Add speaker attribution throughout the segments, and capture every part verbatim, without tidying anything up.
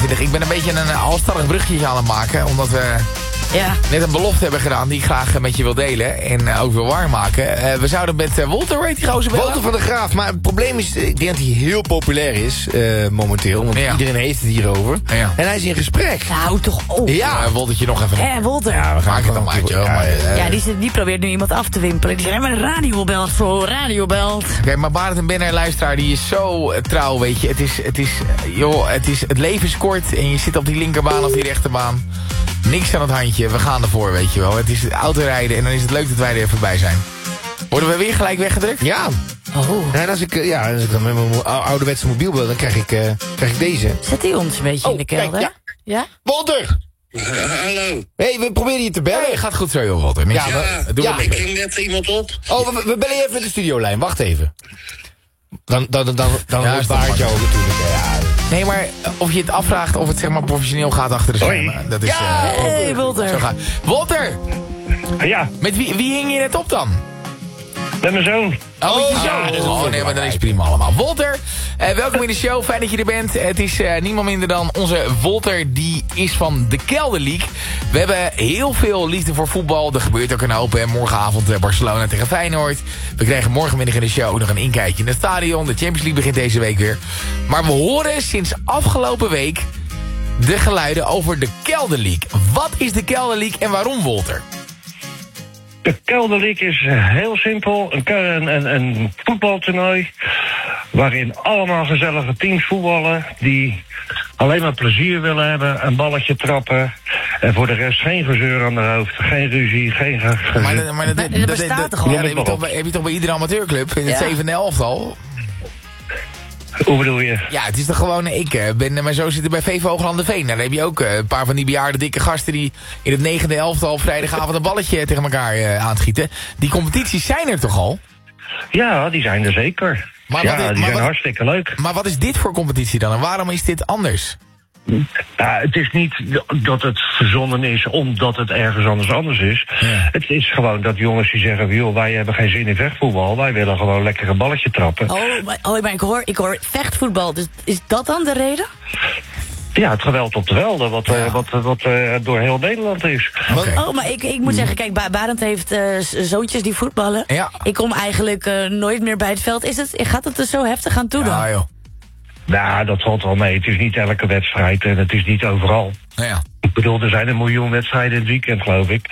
Speaker 1: tweeëntwintig. Ik ben een beetje een halstarrig bruggetje aan het maken. Omdat we
Speaker 2: ja.
Speaker 1: net een belofte hebben gedaan die ik graag met je wil delen. En uh, ook wil waarmaken. Uh, we zouden met uh, Wolter, hoe heet die gozer bellen?
Speaker 3: Wolter van der Graaf. Maar het probleem is, ik denk dat hij heel populair is uh, momenteel. Want ja. iedereen heeft het hierover.
Speaker 1: Ja.
Speaker 3: En hij is in gesprek.
Speaker 2: Nou, toch op.
Speaker 1: Ja, uh, Woltertje nog even.
Speaker 2: Hé, Wolter.
Speaker 1: Ja, we gaan het dan uit, joh.
Speaker 2: Ja, uh, ja die, die probeert nu iemand af te wimpelen. Die zegt, maar radio belt voor radio belt.
Speaker 1: Oké, okay, maar Barend en Benner, luisteraar, die is zo uh, trouw, weet je. Het is, het is, uh, joh, het is, het leven is kort en je zit op die linkerbaan of die rechterbaan. Niks aan het handje, we gaan ervoor, weet je wel. Het is autorijden en dan is het leuk dat wij er even bij zijn. Worden we weer gelijk weggedrukt?
Speaker 3: Ja.
Speaker 2: Oh.
Speaker 3: En als ik, uh, ja, als ik dan met mijn ouderwetse mobiel bel, dan krijg ik, uh, krijg ik deze.
Speaker 2: Zet hij ons een beetje
Speaker 3: oh,
Speaker 2: in de kelder?
Speaker 3: Kijk, ja.
Speaker 2: ja?
Speaker 3: Wolter!
Speaker 4: Uh, hallo.
Speaker 3: Hé, hey, we proberen je te bellen.
Speaker 1: Hey, gaat goed zo, joh, Wolter.
Speaker 4: Ja,
Speaker 1: ja,
Speaker 4: we, ja ik ging net iemand op.
Speaker 3: Oh, we, we bellen je even met de studiolijn. Wacht even. Dan, dan, dan, dan, dan
Speaker 1: ja,
Speaker 3: is Barend jou natuurlijk. Ja.
Speaker 1: Nee, maar of je het afvraagt of het zeg maar professioneel gaat achter de schermen. Dat is,
Speaker 3: ja,
Speaker 1: uh,
Speaker 2: hey, hey, Wolter.
Speaker 1: Zo gaat. Wolter!
Speaker 4: Ja.
Speaker 1: Met wie, wie hing je net op dan?
Speaker 4: Met mijn zoon.
Speaker 1: Oh, oh, ja, dat is oh nee, maar dan is het prima allemaal. Wolter, uh, welkom in de show. Fijn dat je er bent. Het is uh, niemand minder dan onze Wolter. Die is van de Kelder League. We hebben heel veel liefde voor voetbal. Er gebeurt ook een hoop. Hè. Morgenavond uh, Barcelona tegen Feyenoord. We krijgen morgenmiddag in de show ook nog een inkijkje in het stadion. De Champions League begint deze week weer. Maar we horen sinds afgelopen week de geluiden over de Kelder League. Wat is de Kelder League en waarom, Wolter?
Speaker 4: De Kelder League is heel simpel. Een, een, een voetbaltoernooi waarin allemaal gezellige teams voetballen die alleen maar plezier willen hebben, een balletje trappen en voor de rest geen gezeur aan de hoofd, geen ruzie, geen gezeur.
Speaker 1: Maar, dat, maar dat, dat,
Speaker 2: dat bestaat toch al?
Speaker 1: Ja, dat heb je toch, bij, heb je toch bij iedere amateurclub in het
Speaker 2: ja.
Speaker 1: zevende elftal?
Speaker 4: Hoe bedoel je?
Speaker 1: Ja, het is toch gewoon, ik ben maar zo zitten bij V V Hoogland-de-Veen. Daar heb je ook een paar van die bejaarde dikke gasten die in het negende elftal op vrijdagavond een balletje tegen elkaar uh, aanschieten. Die competities zijn er toch al?
Speaker 4: Ja, die zijn er zeker.
Speaker 1: Maar
Speaker 4: ja,
Speaker 1: wat,
Speaker 4: die
Speaker 1: maar
Speaker 4: zijn
Speaker 1: wat,
Speaker 4: hartstikke leuk.
Speaker 1: Maar wat is dit voor competitie dan en waarom is dit anders?
Speaker 4: Ja, het is niet dat het verzonnen is omdat het ergens anders anders is.
Speaker 1: Ja.
Speaker 4: Het is gewoon dat jongens die zeggen, joh, wij hebben geen zin in vechtvoetbal. Wij willen gewoon lekker een balletje trappen.
Speaker 2: Oh, maar, oh, maar ik, hoor, ik hoor vechtvoetbal. Dus is dat dan de reden?
Speaker 4: Ja, het geweld op de velden, wat,
Speaker 1: Ja.
Speaker 4: uh, wat, wat uh, door heel Nederland is.
Speaker 1: Okay.
Speaker 2: Oh, maar ik, ik moet zeggen, kijk, Ba- Barend heeft uh, zoontjes die voetballen.
Speaker 1: Ja.
Speaker 2: Ik kom eigenlijk uh, nooit meer bij het veld. Is het, gaat het er zo heftig aan toe dan?
Speaker 1: Ja, joh.
Speaker 4: Nou, dat valt wel mee. Het is niet elke wedstrijd en het is niet overal.
Speaker 1: Ja.
Speaker 4: Ik bedoel, er zijn een miljoen wedstrijden in het weekend, geloof ik.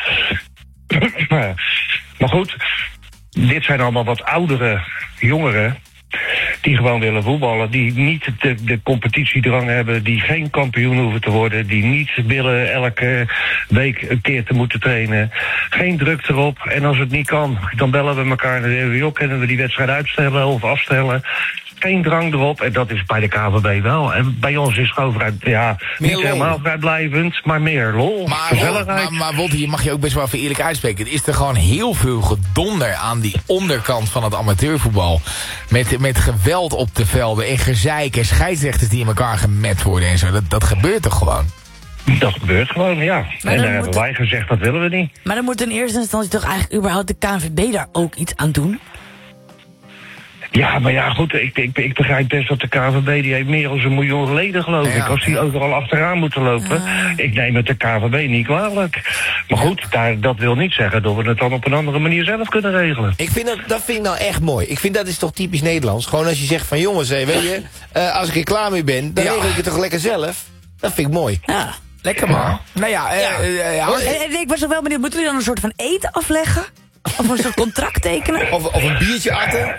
Speaker 4: Maar goed, dit zijn allemaal wat oudere jongeren die gewoon willen voetballen, die niet de, de competitiedrang hebben, die geen kampioen hoeven te worden, die niet willen elke week een keer te moeten trainen. Geen druk erop. En als het niet kan, dan bellen we elkaar en dan zeggen we, joh, kunnen we die wedstrijd uitstellen of afstellen? Geen drang erop. En dat is bij de K V B wel. En bij ons is het gewoon vrij, ja,
Speaker 1: Meer
Speaker 4: niet
Speaker 1: lol.
Speaker 4: helemaal vrijblijvend, maar meer lol.
Speaker 1: Maar,
Speaker 4: gezelligheid.
Speaker 1: maar, maar Wolter, je mag je ook best wel even eerlijk uitspreken. Er is er gewoon heel veel gedonder aan die onderkant van het amateurvoetbal. Met, met geweld op de velden en gezeik en scheidsrechters die in elkaar gemet worden en zo. Dat, dat gebeurt toch gewoon?
Speaker 4: Dat gebeurt gewoon, ja.
Speaker 2: Maar
Speaker 4: en
Speaker 2: dan
Speaker 4: daar hebben
Speaker 2: moet
Speaker 4: wij gezegd, dat willen we niet.
Speaker 2: Maar dan moet in eerste instantie toch eigenlijk überhaupt de K N V B daar ook iets aan doen?
Speaker 4: Ja, maar ja, goed, ik, ik, ik begrijp best dat de K V B, die heeft meer dan een miljoen leden, geloof
Speaker 1: Ja,
Speaker 4: ik. Als die
Speaker 1: ja.
Speaker 4: overal achteraan moeten lopen.
Speaker 2: Ah.
Speaker 4: Ik neem het de K V B niet kwalijk. Maar goed, daar, dat wil niet zeggen dat we het dan op een andere manier zelf kunnen regelen.
Speaker 3: Ik vind dat, dat vind ik nou echt mooi. Ik vind dat is toch typisch Nederlands. Gewoon als je zegt van jongens, hé, weet je, uh, als ik er klaar mee ben, dan
Speaker 1: Ja.
Speaker 3: regel ik het toch lekker zelf. Dat vind ik mooi.
Speaker 2: Ja.
Speaker 1: Lekker man. Nou ja, uh,
Speaker 3: Ja.
Speaker 1: uh, ja.
Speaker 2: En, en ik was nog wel benieuwd, moeten jullie dan een soort van eten afleggen? Of een soort contract tekenen?
Speaker 3: Of, of een biertje atten.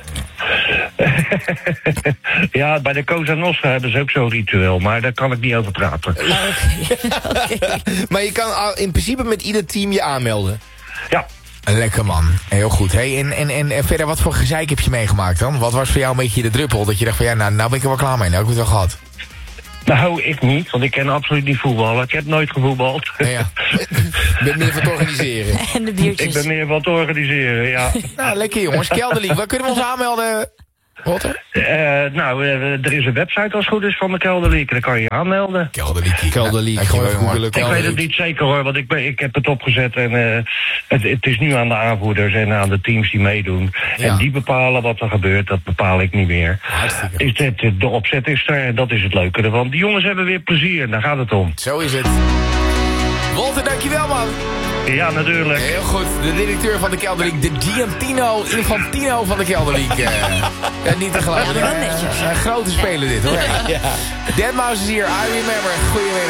Speaker 4: Ja, bij de Cosa Nostra hebben ze ook zo'n ritueel, maar daar kan ik niet over praten.
Speaker 2: Oh, Oké. Okay.
Speaker 3: Maar je kan al- in principe met ieder team je aanmelden.
Speaker 4: Ja.
Speaker 1: Lekker man. Heel goed. Hey, en, en, en verder, wat voor gezeik heb je meegemaakt dan? Wat was voor jou een beetje de druppel? Dat je dacht van ja, nou, nou ben ik er wel klaar mee. Nou heb ik het wel gehad.
Speaker 4: Nou, ik niet, want ik ken absoluut niet voetballen. Ik heb nooit gevoetbald.
Speaker 1: Ja, ja.
Speaker 3: Je bent meer van het organiseren.
Speaker 2: En de
Speaker 4: Ik
Speaker 2: biertjes.
Speaker 4: ben meer wat te organiseren, ja.
Speaker 1: Nou, lekker jongens. Kelder League. Waar kunnen we ons aanmelden? Walter?
Speaker 4: Uh, nou, uh, er is een website als het goed is van de Kelder League. Daar kan je je aanmelden.
Speaker 1: Kelder League.
Speaker 3: Kelder League, gewoon even googelen.
Speaker 4: Ik weet het niet zeker hoor, want ik, ben, ik heb het opgezet en uh, het, het is nu aan de aanvoerders en aan de teams die meedoen.
Speaker 1: Ja.
Speaker 4: En die bepalen wat er gebeurt, dat bepaal ik niet meer.
Speaker 1: Hartstikke.
Speaker 4: Is het, de opzet is er en dat is het leuke ervan. Die jongens hebben weer plezier en daar gaat het om.
Speaker 1: Zo is het. Walter, dankjewel man.
Speaker 4: Ja, natuurlijk.
Speaker 1: Heel goed, de directeur van de Kelder League, de Giantino Infantino van de Kelder League. Uh, ja, niet te geloven.
Speaker 2: Ja, wel netjes.
Speaker 1: Een grote speler dit hoor.
Speaker 3: Ja.
Speaker 1: deadmau five is hier, I Remember. Goedemiddag.